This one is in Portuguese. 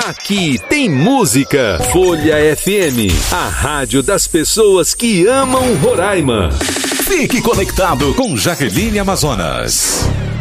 Aqui tem música. Folha FM, a rádio das pessoas que amam Roraima. Fique conectado com Jaqueline Amazonas.